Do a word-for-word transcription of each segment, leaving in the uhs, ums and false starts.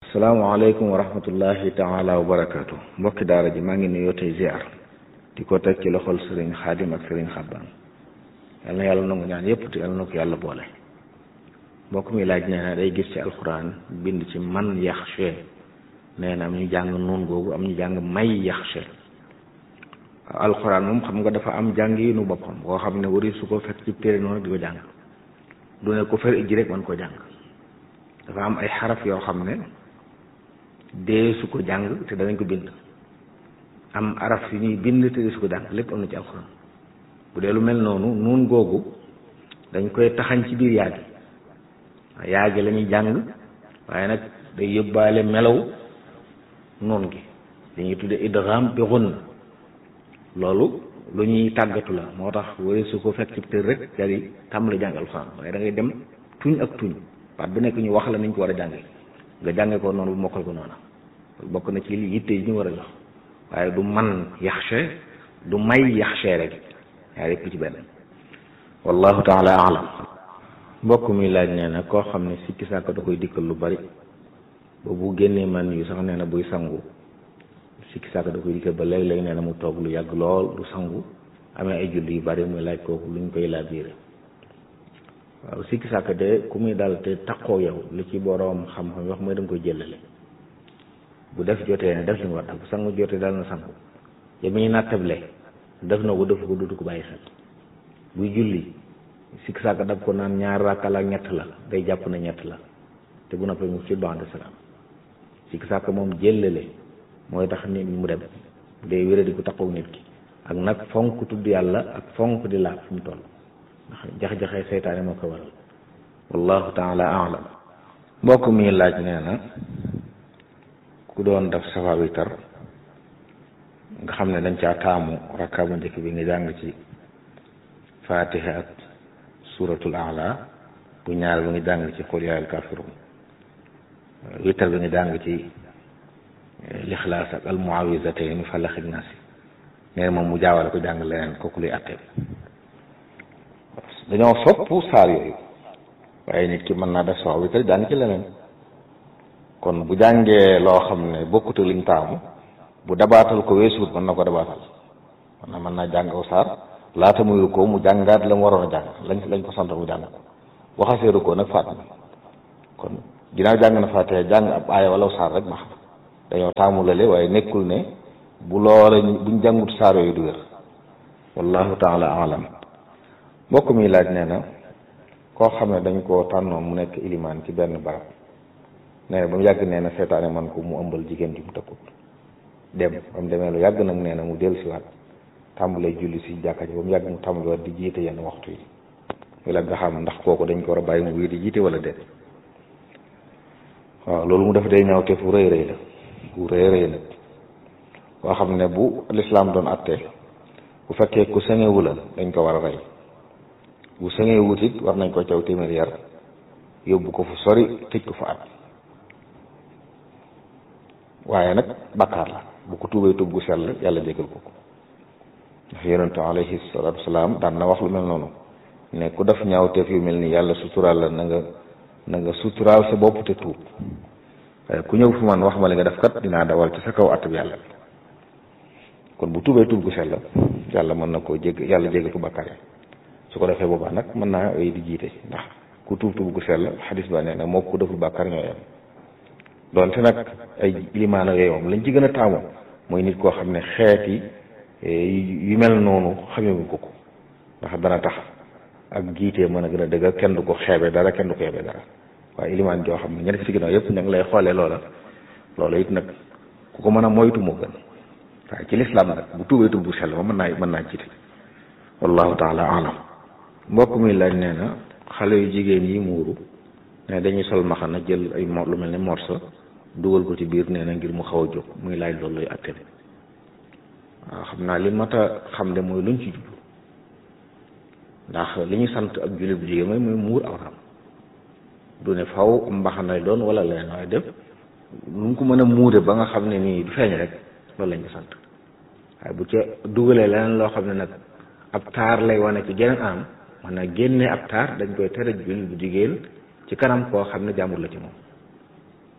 salaamaaleykum wa rahmatullahi taala wa barakaatu mbokki daara ji maa ngi nuyoo tey ziar di ko teg ci loxol sëriñ xaadim ak sëriñ xabbaan yal na yàlla nangu ñaan yépp te yal na ko yàlla boole mbokk mi laaj nee na day gis ci alxuraan bind ci man yaxshe nee na am ñu jàng noon googu am ñu jàng may yaxshe alxuraan moom xam nga dafa am jàng yi nu boppam boo xam ne wari su ko fekk ci téere noonu di ko jàng du ne ko fer ijji rek man ko jàng dafa am ay xaraf yoo xam ne dee su ko jàng te danañ ko bind am araf yu ñuy bind te dee su ko jàng lépp am na ci alxuraan bu dee lu mel noonu nuun googu dañ koy taxañ ci biir yaagi yaagi la ñuy jàng waaye nag day yóbbaale melaw noon gi dañuy tudde idgham bi ghunna loolu lu ñuy tàggatu la moo tax wari su ko fekk ci tër rek dari tàmbali jàng alxuraan waaye da ngay dem tuñ ak tuñ baat bu nekk ñu wax la niñ ko war a jànge nga jànge ko noonu bu mokkal ko noonu bokk na ci li yitte yi ñu war a jox waaye du man yaxshe du may yaxshe rek yaa yëpp ci benn wallahu taala alam mbokk mi laaj nee na koo xam ne sikki sàkk da koy dikkal lu bari ba bu génnee man yu sax nee na buy sangu sikki sàkk da koy dikkal ba léeg-léeg nee na mu toog lu yàgg lool du sangu amee ay julli yu bari muy laaj kooku luñ koy laabiire waaw sikki sàkk de ku muy dal te takkoo yow li ci boroom xam-xam wax mooy da nga koy jëlale bu def jotee ne def li mu war def bu sangu jotee dal na sangu ya muy nattable def na ko def ko dutu ko bàyyi xel buy julli sikki sàkk daf ko naan ñaar rakka la ñett la day jàpp na ñett la te bu noppee mu ci ba'da salaam sikki sàkk moom jëlale mooy tax nit mu dem day wéra di ko takkoo nit ki ak nag fonk tudd yàlla ak fonk di laaj fu mu toll ndax jax-jaxee seytaane moo ko waral wallahu taala alam mbokk mi laaj nee na ku doon def safa witar nga xam ne dañ caa taamu rakka bu njëkk bi nga jàng ci fatiha ak suratul a'la bu ñaar bi nga jàng ci qul yaa ayyuhal kaafiruun witar bi nga jàng ci lixlaas ak almuawizatayn falaq ak naas nee na moom mu jaawale ko jàng leneen kooku luy àttee dañoo sopp saar yooyu waaye nit ki mën naa def sax witar jàng ci leneen kon bu jàngee loo xam ne bokkute liñ taamu bu dabaatal ko weesuut mën na ko dabaatal man na mën naa jàng aw saar laata muy rukkoo mu jàngaat la mu waroon a jàng lañ lañ ko sant mu jàng ko waxasee rukkoo nag faat na kon ginnaaw jàng na faatee jàng ab aaya wala saar rek baax dañoo taamu lale waaye nekkul ne bu loola buñ jàngut saar yooyu du wér wallahu taala alam mbokk mi laaj nee na koo xam ne dañ koo tànnoon mu nekk ilimaan ci benn barab nee na ba mu yàgg nee na seetaane man ko mu ëmbal jigéen ji mu tëkkut dem ba mu demee lu yàgg nag nee na mu dellu siwaat tàmbalee julli si jàkka ji ba mu yàgg mu tàmbaliwaat di jiite yenn waxtu yi muy la nga xam ndax kooku dañ ko war a bàyyi mu wéy di jiite wala déet waaw loolu mu def day ñaaw te fu rëy rëy la fu rëy rëy la koo xam ne bu lislaam doon atte bu fekkee ku sëŋewu la dañ ko war a rey bu sëŋee wutit war nañ ko caw téeméer yar yóbbu ko fu sori tëj ko fa at waaye nag bakkaar la bu ko tuubee tuub gu sell yàlla jégal ko ko ndax yonentu alayhi salaatu wasalaam daan na wax lu mel noonu ne ku def ñaawteef yu mel ni yàlla suturaal la na nga na nga suturaal sa bopp te tuub waaye ku ñëw fu man wax ma li nga def kat dinaa dawal ci sa kaw at bi yàlla kon bu tuubee tuub gu sell yàlla mën na koo jég yàlla jégal ko bakkaar yi su ko defee boobaa nag mën naa ay di jiite ndax ku tuub tuub gu sell xadis ba nee na moo ko deful bàkkaar ñoo yem doonte nag ay limaana yooyu moom lañ ci gën a taamu mooy nit koo xam ne xeeti yu mel noonu xamewuñ ko ko ndax dana tax ak jiitee mën a gën a dëgg kenn du ko xeebe dara kenn du ko xeebe dara waaye ilimaan joo xam ne ñeneen ci ginnaaw yëpp ña ngi lay xoolee loola loola it nag ku ko mën a moytu moo gën waaye ci lislaam nag bu tuubee tuub gu sell ma mën naa mën naa jiite wallahu taala alam mbokk mi laaj nee na xale yu jigéen yi muuru ne dañuy sol maxana jël ay mo lu mel ne morso dugal ko ci biir nee na ngir mu xaw a jóg muy laaj loolu lay atte waaw xam naa li mat a xam de mooy luñ ci jublu ndax li ñu sant ak jullit bu jigéen mooy muy muur awraam du ne faw mbaxana doon wala leneen waaye def lu mu ko mën a muure ba nga xam ne nii du feeñ rek loolu lañ ko sant waaye bu ca dugalee leneen loo xam ne nag ab taar lay wane ci geneen anam man na génne ab taar dañ koy tere jullit bu jigéen ci kanam koo xam ne jàmbur la ci moom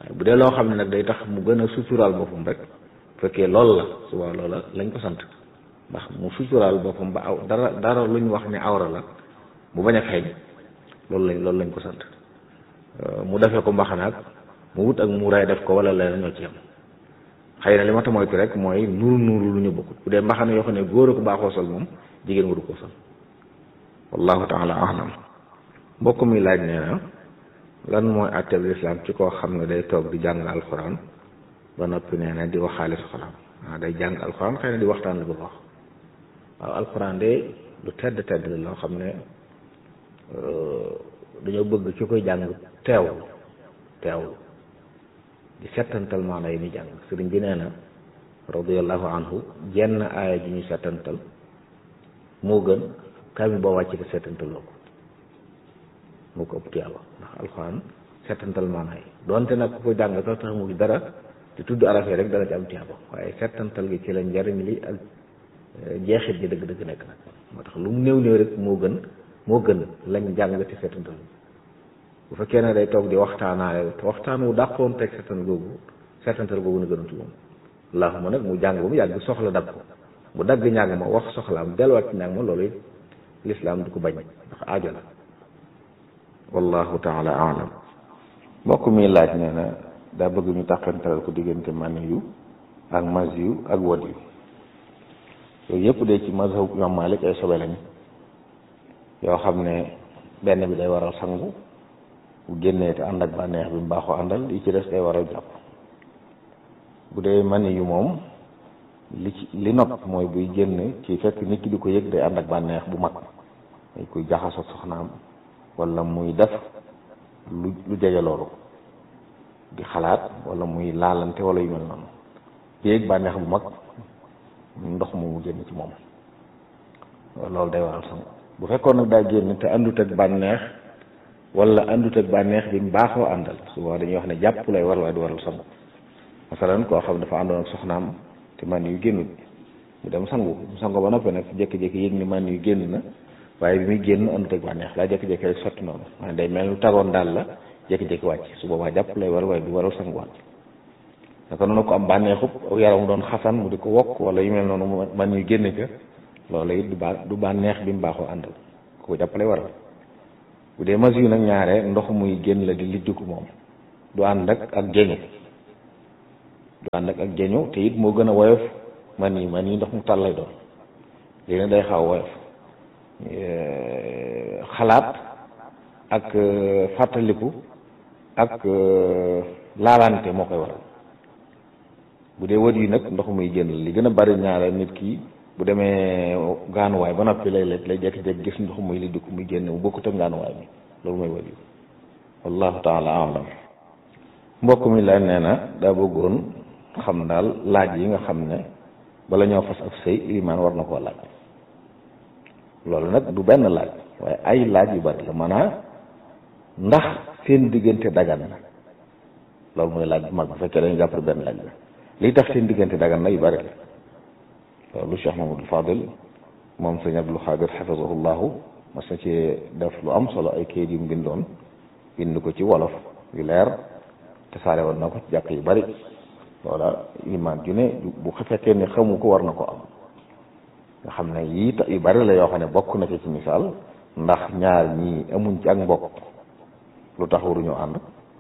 bu dee loo xam ne nag day tax mu gën a suturaal boppam rek bu fekkee loolu la suba loola lañ ko sant ndax mu suturaal boppam ba aw dara dara lu ñu wax ne awra la mu bañ a xeeñ loolu lañ loolu lañ ko sant mu defee ko mbaxanaak mu wut ak muuraay def ko wala leneen ñoo ci yam xëy na li ma ta moytu rek mooy nuru nuru lu ñu bokkut bu dee mbaxana yoo xam ne góor a ko baaxoo sol moom jigéen waru ko sol wallahu taala alam mbokk mi laaj nee na lan mooy àtteb lislaam ci koo xam ne day toog di jàng alxuraan ba noppi nee na di waxaale soxlaam waaw day jàng alxuraan xëy na di waxtaan la bëgg wax waaw alxuraan de lu tedd tedd la loo xam ne dañoo bëgg ci koy jàng teewlu teewlu di settantal maana yi muy jàng sëriñ bi nee na radiyallahu anhu jenn aaya ji ñuy settantal moo gën kaamil boo wàcc ko settantaloo ko moo ko ëpp tiyaaba ndax alxuraan settantal maana yi donte nag ku ko jàng sax tax mu dara di tudd araf yi rek dana ci am tiyaaba waaye settantal gi ci la njariñ li ak jeexit ji dëgg-dëgg nekk nag moo tax lu mu néew néew rek moo gën moo gën lañ jàng ci settantal bu fekkee ne day toog di waxtaanaale waxtaan wu dàqoon teg settan googu settantal googu na gënatu moom allahuma nag mu jàng ba mu yàgg soxla dagg ko mu dagg ñàng ma wax soxlaam delluwaat ci ñàng ma loolu it lislaam du ko bañ ndax aajo la wallahu taala alam mbokk mi laaj nee na daa bëgg ñu tàqantalal ko diggante mani yu ak mas yu ak wod yu yooyu yëpp de ci mazhab imam Malik ay sobe lañ yoo xam ne benn bi day waral sangu bu génnee te ànd ak bànneex bi mu baaxoo àndal yi ci des day waral jàpp bu dee mani yu moom li ci li nopp mooy buy génn ci fekk nit ki di ko yëg day ànd ak bànneex bu mag day koy jaxasoo soxnaam wala muy def lu lu jege loolu di xalaat wala muy laalante wala yu mel noonu yéeg bànneex bu mag ndox mu génn ci moom loolu day waral sangu bu fekkoon nag daa génn te àndut ak bànneex wala àndut ak bànneex bi mu baaxoo àndal souvent dañuy wax ne jàpp lay war waaye du waral sangu masalan koo xam dafa àndoon ak soxnaam te man yu génnut mu dem sangu mu sangu ba noppi nag jékki-jékki yëg ni man yu génn na waaye bi muy génn àndut ak bànneex laa jékki-jékki rek sotti noonu maanaam day mel lu tagoon daal la jékki-jékki wàcc su boobaa jàpp lay war waaye du waral sanguwaat naka noonu ko am bànneexub yaram doon xasan mu di ko wokk wala yu mel noonu man yu génn ca loolu it du ba du bànneex bi mu baaxoo àndal ko jàpp lay waral bu dee mas yu nag ñaare ndox muy génn la di lijjiku moom du ànd ak ak jeñu du ànd ak ak jeñu te it moo gën a woyof man yi man yi ndox mu tàll lay doon léegi nag day xaw woyof xalaat ak fàttaliku ak laalante moo koy waral bu dee wët yi nag ndox muy génn li gën a bari ñaare nit ki bu demee gaanuwaay ba noppi lay lay jékki-jékki gis ndox muy li dugg muy génn mu bokkut ak gaanuwaay bi loolu mooy wët yi wallahu taala alam mbokk mi la nee na daa bëggoon xam daal laaj yi nga xam ne bala ñoo fas ab sëy limaan war na koo laaj loolu nag du benn laaj waaye ay laaj yu bari la maanaam ndax seen diggante dagan na loolu mooy laaj bu mag bu fekkee dañu jàppale benn laaj la liy tax seen diggante dagan na yu bari la loolu Cheikh Mamadou Fadil moom sëñ Abdul Xaadir xafisahullahu mas na ci def lu am solo ay kayit yu mu bindoon bind ko ci wolof yu leer te saare woon na ko ci jàkk yu bari loola limaan ju ne bu fekkee ne xamu ko war na ko am nga xam ne yii yu bari la yoo xam ne bokk na ci ci misaal ndax ñaar ñii amuñ ci ak mbokk lu tax waruñoo ànd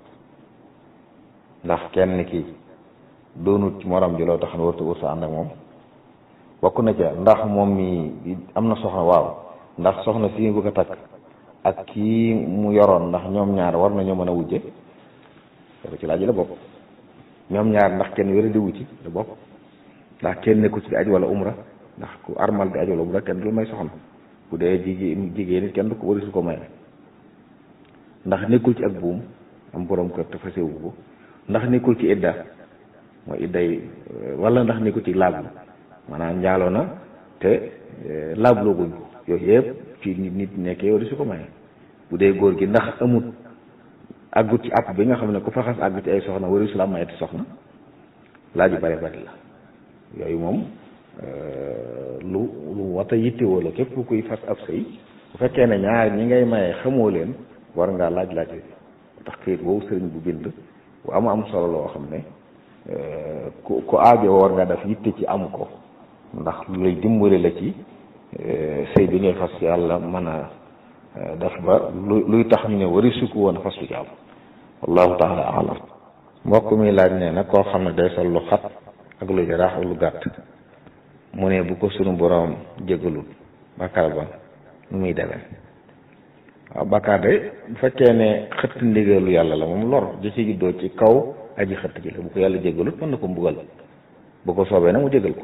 ndax kenn ki doonut ci morom ji loo tax ne warta wër sa ànd ak moom bokk na ca ndax moom mi am na soxna waaw ndax soxna si bëgg a takk ak kii mu yoroon ndax ñoom ñaar war nañoo mën a wujje loolu ci laaj la bokk ñoom ñaar ndax kenn wéra di wucci la bokk ndax kenn nekku ci di aj wala umra ndax ku armal di aj wala umra kenn du may soxna bu dee jigéen jigéen nit kenn du ko wari su ko may ndax nekkul ci ak buum am borom kër te fasewu ko ndax nekkul ci idda mooy idday wala ndax nekkul ci laablu maanaam njaaloo na te laablooguñ ko yooyu yëpp ci nit nit nekkee wari su ko may bu dee góor gi ndax amut àggut ci àpp bi nga xam ne ku faxas àggut ci ay soxna wari su la mayati soxna laaj yu bari bari la yooyu moom lu lu wata yittewoo la képp kuy fas ab sëy bu fekkee ne ñaar ñi ngay maye xamoo leen war ngaa laaj laaj tax këyit woowu sëriñ bu bind bu am am solo loo xam ne ku ku aajo war nga def yitte ci am ko ndax lu lay dimbali la ci sëy bi ngay fas yàlla mën a def ba lu luy tax ñu ne wari sukk woon fas lu ci am wallahu taala alam mbokk mi laaj ne nag koo xam ne day sol lu xat ak lu jaraax ak lu gàtt mu ne bu ko sunu boroom jégalul bàkkaar ba nu muy demee waaw bàkkaar de bu fekkee ne xëtt ndigalu yàlla la moom lor ji ci juddoo ci kaw aji xëtt ji la bu ko yàlla jégalut mën na ko mbugal bu ko soobee nag mu jégal ko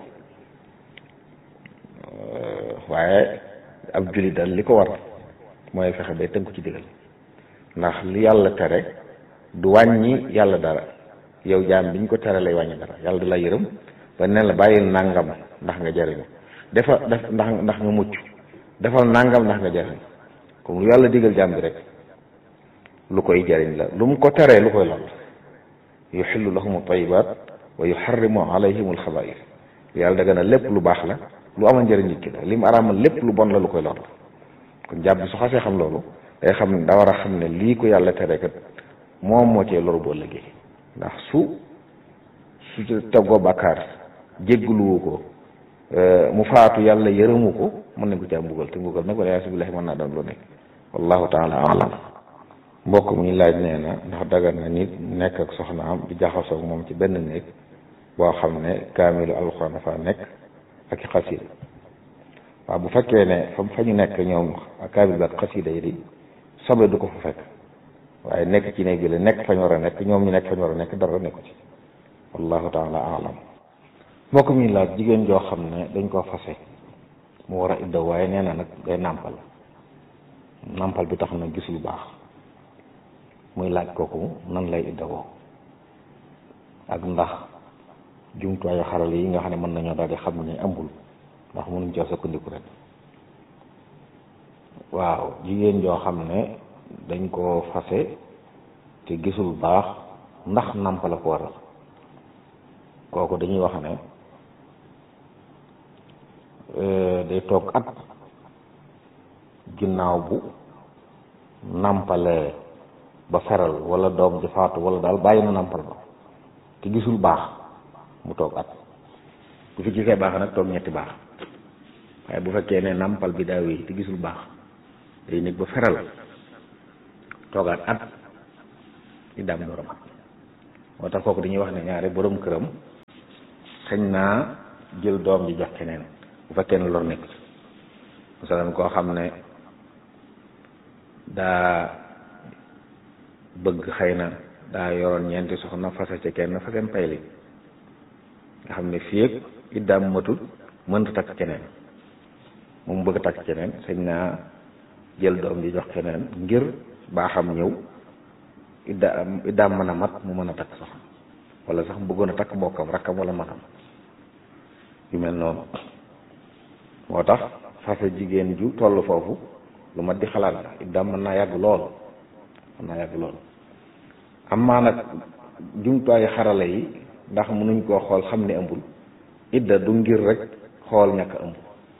waaye ab jullit daal li ko war mooy fexe bay tënku ci digal ndax li yàlla tere du wàññi yàlla dara yow jaam biñ ko tere lay wàññi dara yàlla du la yërëm ba ne la bàyyil nàngam ndax nga jariñu defa def ndax ndax nga mucc defal nàngam ndax nga jariñ comme lu yàlla digal jaam bi rek lu koy jariñ la lu mu ko teree lu koy lor yuxillu lahum tayibat wa yuxarrimu alayhim alxabair yàlla daga na lépp lu baax la lu amal njëriñ nit ki la li mu araamal lépp lu bon la lu koy lor kon jàpp su xasee xam loolu day xam ne da war a xam ne lii ko yàlla tere kat moom moo cee loru boo liggéey ndax su su tegoo bàkkaar jéggluwu ko mu faatu yàlla yërëmu ko mën nañ ko caa mbugal te mbugal nag wala yaasu billahi mën naa doon lu nekk wallahu taala alam mbokk mi laaj nee na ndax dagan na nit nekk ak soxnaam di jaxasoo ak moom ci benn néeg boo xam ne kaamilu alxuraan dafa nekk ak i xasida waaw bu fekkee ne fa fa ñu nekk ñoom kaamil bi ak xasida yi di sobe du ko fa fekk waaye nekk ci néeg bi la nekk fañ war a nekk ñoom ñu nekk fañ war a nekk dara nekku ci wallahu taala alam mbokk mi laaj jigéen joo xam ne dañ koo fase mu war a iddaw waaye nee na nag day nàmpal nàmpal bi tax na gis lu baax muy laaj kooku nan lay iddawoo ak ndax jumtuwaayu xarala yi nga xam ne mën nañoo daal di xam ne ambul ndax mënuñ coo sukkandiku rek waaw jigéen joo xam ne dañ koo fase te gisul baax ndax nàmpal ko waral kooku dañuy wax ne day toog at ginnaaw bu nàmpalee ba feral wala doom ji faatu wala daal bàyyi na nàmpal ba te gisul baax mu toog at bu fi gisee baax nag toog ñetti baax waaye bu fekkee ne nàmpal bi daa wéy te gisul baax day nekk ba feral toogaat at di daam borom moo tax kooku dañuy wax ne ñaare borom këram xëñ naa jël doom ji jox keneen bu fekkee ne lor nekk masalan koo xam ne daa bëgg xëy na daa yoroon ñeenti soxna fase ci kenn fasem payli nga xam ne fii ak iddaam matul mënta takk keneen moom bëgg takk keneen xëñ naa jël doom ji jox keneen ngir baaxam ñëw iddaam iddaam mën a mat mu mën a takk soxna wala sax bëggoon a takk mbokkam rakkam wala matam yu mel noonu moo tax fase jigéen ju toll foofu lu mat di xalaat la iddaam mën naa yàgg lool mën naa yàgg lool am maa nag jumtuwaayu xarala yi ndax mënuñ koo xool xam ne ëmbul idda du ngir rek xool ñàkk ëmb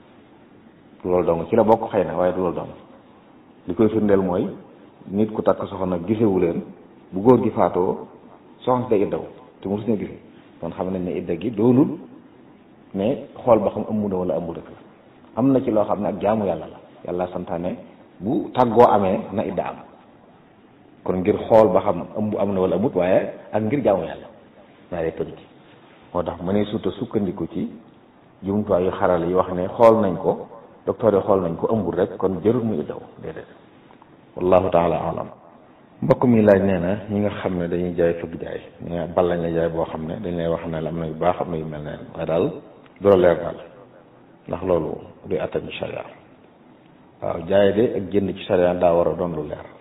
du loolu dong ci la bokk xëy na waaye du loolu dong li koy firndeel mooy nit ku takk soxna gisewu leen bu góor gi faatoo soxna si day iddaw te mosuñu gise kon xam nañ ne idda gi doonul ne xool ba xam ëmb na wala ëmbu dëkk am na ci loo xam ne ak jaamu yàlla la yàlla santaane bu tàggoo amee na idda am kon ngir xool ba xam ëmb am na wala amut waaye ak ngir jaamu yàlla ñaaree përi ci moo tax ma ne surtout sukkandiku ci jumtuwaay yu xaral yi wax ne xool nañ ko docteur yi xool nañ ko ëmbul rek kon jërul muy iddaw déedéet wallahu taala alam mbokk mi laaj nee na ñi nga xam ne dañuy jaay fëgg jaay ñi nga bal lañ la jaay boo xam ne dañ lay wax ne la am na yu baax am na yu mel ne waaye daal doo leer daal ndax loolu duy attan ci sharia waaw jaay de ak jënd ci sharia daa war a doon lu leer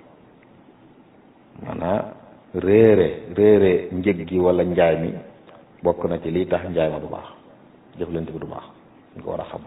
maanaam réere réere njëg gi wala njaay mi bokk na ci lii tax njaay ma du baax jëflante bi du baax ñu ko war a xam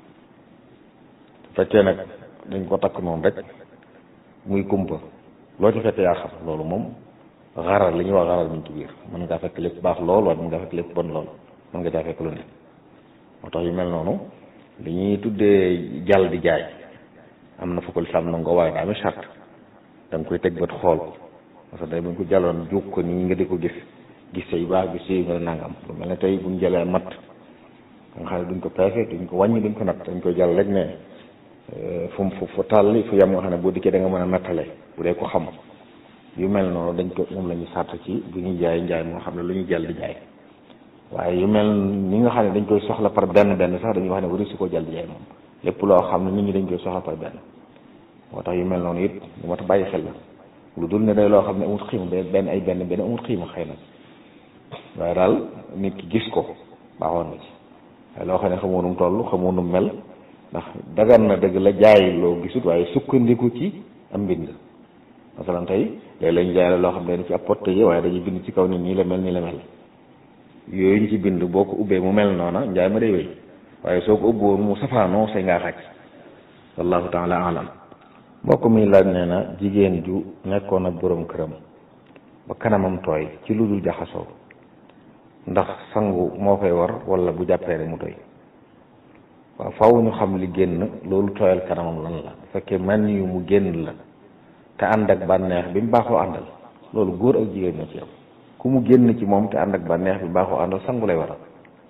fekkee nag dañ ko takk noonu rek muy kumpa loo ci fekkee yaa xam loolu moom xaral li ñuy wax xaral mi ngi ci biir mën ngaa fekk lépp baax lool waaye mën ngaa fekk lépp bon lool mën nga caa fekk lu ne moo tax yu mel noonu li ñuy tuddee jàll di jaay am na fu ko lislaam nangoo waaye daa amee charte da nga koy teg bët xool parce que day buñ ko jàlloon juug ko nii nga di ko gis gis yu baax gis yu nga nangam lu mel ne tey buñ jëlee matt nga xam ne duñ ko peese duñ ko wàññi duñ ko natt dañ koy jàll rek ne fu mu fu fu tàlli fu yem nga xam ne boo dikkee da nga mën a nattale bu dee ko xam yu mel noonu dañ ko moom la ñu sàrt ci bu ñuy jaay njaay moo xam ne lu ñuy jàll di jaay waaye yu mel ni nga xam ne dañ koy soxla par benn benn sax dañuy wax ne wari su ko jàll di jaay moom lépp loo xam ne nit ñi dañ koy soxla par benn moo tax yu mel noonu it lu mat a bàyyi xel la lu dul ne day loo xam ne amut xiima ba benn ay benn benn amut xiima xëy na waaye daal nit ki gis ko baaxoon na ci waaye loo xam ne xamoo nu mu toll xamoo nu mu mel ndax dagan na dëgg la jaay loo gisut waaye sukkandiku ci am mbind masalan tey léegi lañu jaay la loo xam ne dañu ci apporté yi waaye dañuy bind ci kaw ni nii la mel nii la mel yooyu ñu ci bind boo ko ubbee mu mel noona njaay ma day wéy waaye soo ko ubboon mu safaanoo say ngaa xaj wallahu taala alam mbokk mi laaj nee na jigéen ju nekkoon ak borom këram ba kanamam tooy ci lu dul jaxasoo ndax sangu moo koy war wala bu jàppee rek mu doy waaw faaw ñu xam li génn loolu tooyal kanamam lan la bu fekkee man yu mu génn la te ànd ak bànneex bi mu baaxoo àndal loolu góor ak jigéen ñoo ci am ku mu génn ci moom te ànd ak bànneex bi baaxoo àndal sangu lay waral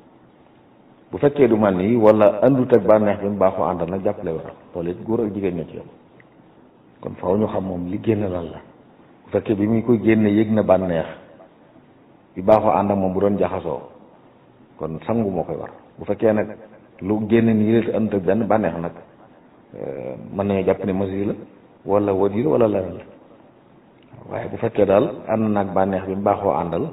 bu fekkee du man yi wala àndut ak bànneex bi mu baaxoo àndal nag jàpp lay waral loolu it góor ak jigéen ñoo ci am kon faaw ñu xam moom li génn lan la bu fekkee bi muy koy génne yëg na bànneex bi baaxoo ànd ak moom bu doon jaxasoo kon sangu moo koy war bu fekkee nag lu génn nii la ànd ak benn bànneex nag mën nañu jàpp ne mesure la wala wadi la wala leneen la waaye bu fekkee daal ànd naag bànneex bi mu baaxoo àndal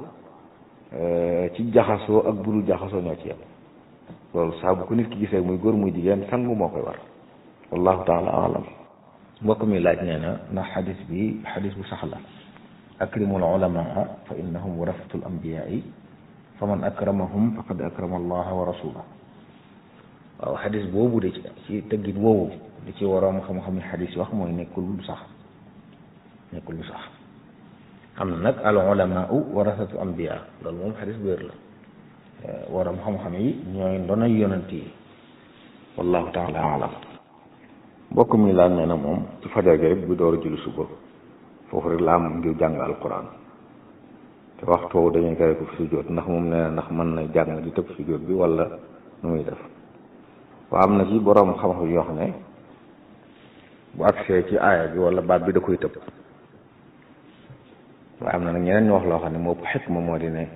ci jaxasoo ak budul jaxasoo ñoo ci yem loolu saa bu ko nit ki gisee muy góor muy jigéen sangu moo koy war wallahu taala alam mbokk mi laaj nee na ndax xadis bi xadis bu sax la akrimul ulamaa fa innahum warasatul anbiyaai fa man akramahum faqad akrama allaha wa rasulahu waaw xadis boobu de ci ci tëggit woowu li ci waroom xam-xam yi xadis wax mooy nekkul lu sax nekkul lu sax am na nag al ulamaau warasatu anbiya loolu moom xadis bu wér la waroom xam-xam yi ñooy ndonoy yonent yi wallahu taala alam mbokk mi laaj nee na moom ci fajar gi rek bu door a julli suba foofu rek la am ngir jàng alquran te waxtu woowu dañuy gare ko fi sujjóot ndax moom nee na ndax mën na jàng di tëb sujjóot bi wala nu muy def waa am na ci borom xam-xam yoo xam ne bu agsee ci aaya bi wala baat bi da koy tëb waaye am na nag ñeneen ñu wax loo xam ne moo ëpp xikma moo di ne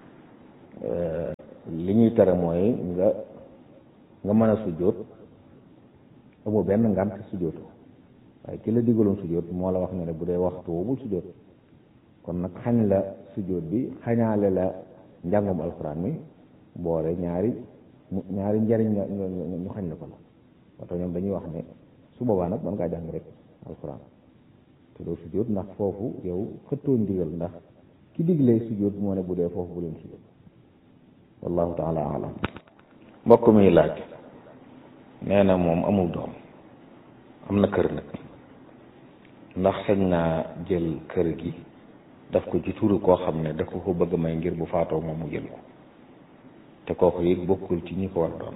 li ñuy tere mooy nga nga mën a sujjóot amoo benn ngant sujjóotu waaye ki la digaloon sujjóot moo la wax ne ne bu dee waxtu bul sujjóot kon nag xañ la sujjóot bi xañaale la njàngum alxuraan mi boole ñaari ñaari njariñ nga ñu xañ la ko la moo tax ñoom dañuy wax ne su boobaa nag mën ngaa jàng rek alxuraan te doo sujjóot ndax foofu yow xëttoo ndigal ndax ki diglee sujjóot moo ne bu dee foofu bu leen sujjóot wallahu taala alam mbokk mi laaj nee na moom amul doom am na kër nag ndax sañ naa jël kër gi daf ko ci turu koo xam ne daf ko ko bëgg may ngir bu faatoo moom mu jël ko te kooku it bokkul ci ñi ko war doon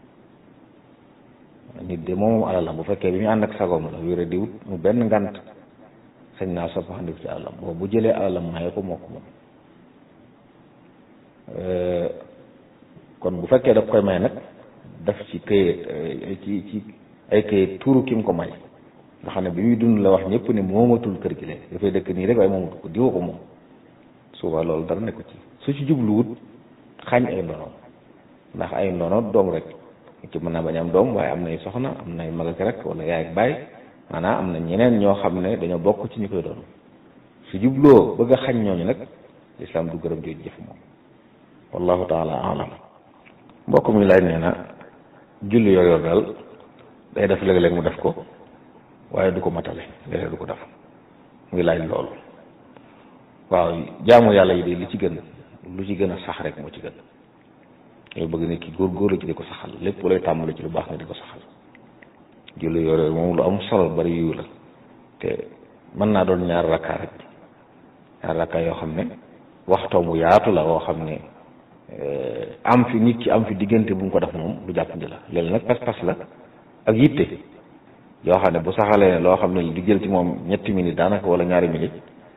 nit de moom alalam bu fekkee bi ñu ànd ak sagoom la wéra diwut mu benn ngant sañ naa soppaxandiku ci alalam boobu bu jëlee alalam maye ko moo ko moom kon bu fekkee daf koy may nag daf ci këyit ci ci ay këyit tuuru ki mu ko may nga xam ne bi muy dund la wax ñëpp ne moomatul kër gi léegi dafay dëkk nii rek waaye moomatu ko diwa ko moom suba loolu dara ne ko ci su ci jubluwut xañ ay ndono ndax ay ndono doom rek ci mën naa bañ am doom waaye am nay soxna am nay mag ak rek wala yaay ak baay maanaam am na ñeneen ñoo xam ne dañoo bokk ci ñu koy doon su jubloo bëgg a xañ ñooñu nag lislaam du gërëm jooju jëf moom wallahu taala alam mbokk mi laaj nee na julli yor yor daal day def léeg-léeg mu def ko waaye du ko matale léeg-léeg du ko def mu ngi laaj loolu waaw jaamu yàlla yi de li ci gën lu ci gën a sax rek moo ci gën yow bëgg nit ki góor-góor la ci di ko saxal lépp lay tàmbali ci lu baax nga di ko saxal julli yor yor moom lu am solo bari yu la te mën naa doon ñaar rakka rek ñaar rakka yoo xam ne waxtoo mu yaatu la woo xam ne am fi nit ki am fi diggante bu mu ko def moom lu jàppandi la léegi nag pas-pas la ak yitte yoo xam ne bu saxalee ne loo xam ne di jël ci moom ñetti minutes daanaka wala ñaari minutes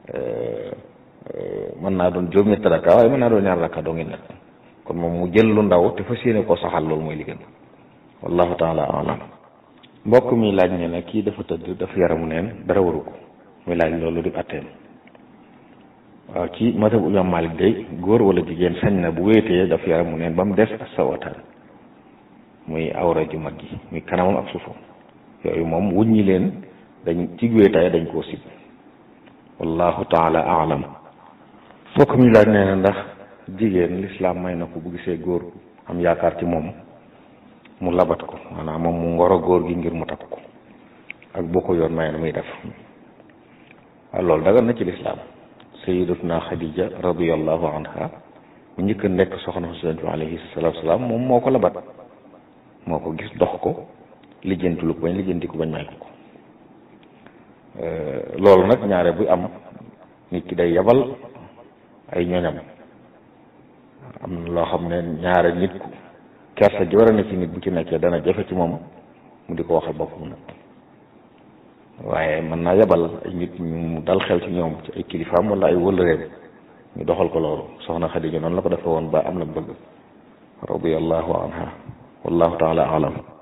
mën naa doon juróom-ñetti rakka waaye mën naa doon ñaar rakka doo ngi nekk kon moom mu jël lu ndaw te fas yéene koo saxal loolu mooy li gën wallahu taala alam mbokk mi laaj ne ne kii dafa tëdd dafa yaramu neen dara waru ko muy laaj loolu di atteem waaw ci mazhab imam Malik day góor wala jigéen sañ na bu wéetee daf yaramu neen ba mu des ak sawataan muy awra ju mag gi muy kanamam ak suufam yooyu moom wuññi leen dañ ci wéetaay dañ koo sib wallahu taala alam fokk mi laaj nee na ndax jigéen lislaam may na ko bu gisee góor am yaakaar ci moom mu labat ko maanaam moom mu ngoro góor gi ngir mu takk ko ak boo ko yoon may na muy def waaw loolu dagan na ci lislaam sayyidatuna Xadija radiyallahu anha bu njëkk a nekk soxna Yonent bi alayhi salaatu wasalaam moom moo ko labat moo ko gis dox ko lijjanti lu ko bañ lijjanti ko bañ may ko ko loolu nag ñaare bu am nit ki day yabal ay ñoñam am na loo xam ne ñaare nit ku kersa ji war a ne ci nit bu ci nekkee dana jafe ci moom mu di ko waxal boppam nag waaye mën naa yabal ay nit ñu dal xel ci ñoom ci ay kilifaam wala ay wëllëreem ñu doxal ko loolu soxna Xadija noonu la ko defee woon ba am na bëgg radiyallahu anha wallahu taala alam